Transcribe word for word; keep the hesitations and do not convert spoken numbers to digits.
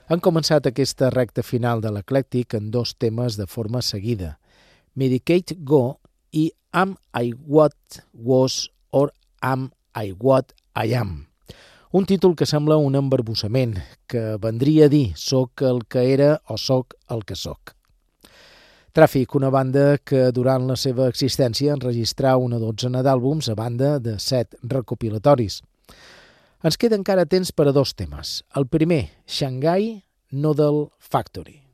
Han començat aquesta recta final de l'Eclèctic en dos temes de forma seguida, Medicate Go i Am I What Was or Am I What I Am. Un títol que sembla un embarbussament, que vendria a dir soc el que era o soc el que soc. Tràfic, una banda que durant la seva existència enregistrà una dotzena d'àlbums a banda de set recopilatoris. Ens queda encara temps per a dos temes. El primer, Shanghai Noodle Factory.